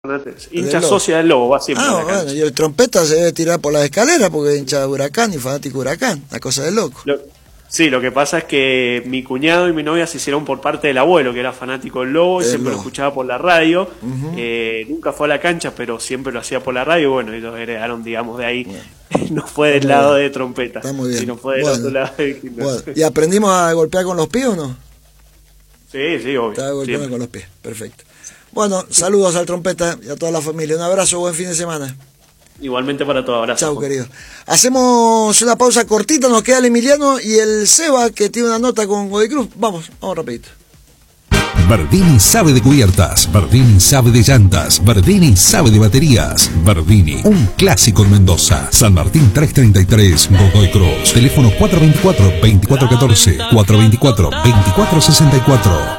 Hincha socia del Lobo, va siempre a la cancha. Bueno, y el Trompeta se debe tirar por las escaleras porque es hincha de Huracán y fanático de Huracán, una cosa de loco. Sí, lo que pasa es que mi cuñado y mi novia se hicieron por parte del abuelo, que era fanático del Lobo, y siempre lo escuchaba por la radio. Nunca fue a la cancha, pero siempre lo hacía por la radio, bueno, y lo heredaron, digamos, de ahí. Bueno. No fue del lado de Trompeta, está muy bien. Sino fue del otro lado de bueno. ¿Y aprendimos a golpear con los pies o no? Sí, obvio. Estaba golpeando con los pies, perfecto. Bueno, saludos al Trompeta y a toda la familia. Un abrazo, buen fin de semana. Igualmente para todos, abrazo. Chau, querido. Hacemos una pausa cortita, nos queda el Emiliano y el Seba, que tiene una nota con Godicruz. Vamos rapidito. Bardini sabe de cubiertas, Bardini sabe de llantas, Bardini sabe de baterías. Bardini, un clásico en Mendoza. San Martín 333, Godoy Cruz. Teléfono 424-2414, 424-2464.